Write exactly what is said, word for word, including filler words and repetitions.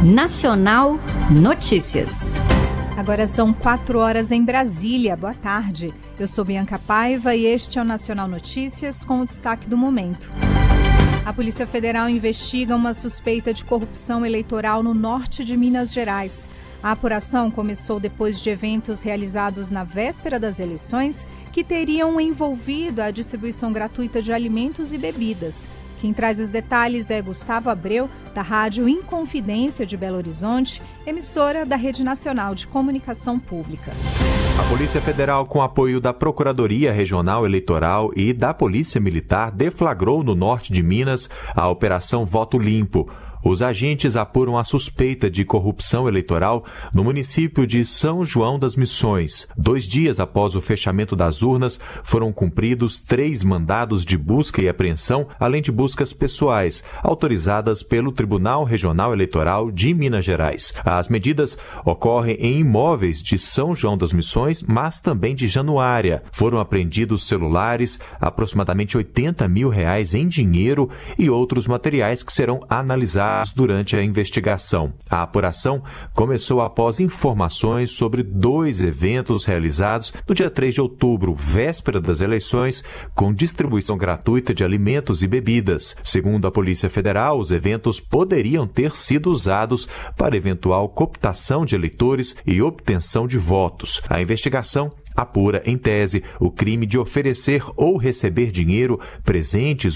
Nacional Notícias. Agora são quatro horas em Brasília. Boa tarde. Eu sou Bianca Paiva e este é o Nacional Notícias com o destaque do momento. A Polícia Federal investiga uma suspeita de corrupção eleitoral no norte de Minas Gerais. A apuração começou depois de eventos realizados na véspera das eleições que teriam envolvido a distribuição gratuita de alimentos e bebidas. Quem traz os detalhes é Gustavo Abreu, da Rádio Inconfidência de Belo Horizonte, emissora da Rede Nacional de Comunicação Pública. A Polícia Federal, com apoio da Procuradoria Regional Eleitoral e da Polícia Militar, deflagrou no norte de Minas a Operação Voto Limpo. Os agentes apuram a suspeita de corrupção eleitoral no município de São João das Missões. Dois dias após o fechamento das urnas, foram cumpridos três mandados de busca e apreensão, além de buscas pessoais, autorizadas pelo Tribunal Regional Eleitoral de Minas Gerais. As medidas ocorrem em imóveis de São João das Missões, mas também de Januária. Foram apreendidos celulares, aproximadamente oitenta mil reais em dinheiro e outros materiais que serão analisados durante a investigação. A apuração começou após informações sobre dois eventos realizados no dia três de outubro, véspera das eleições, com distribuição gratuita de alimentos e bebidas. Segundo a Polícia Federal, os eventos poderiam ter sido usados para eventual cooptação de eleitores e obtenção de votos. A investigação apura, em tese, o crime de oferecer ou receber dinheiro, presentes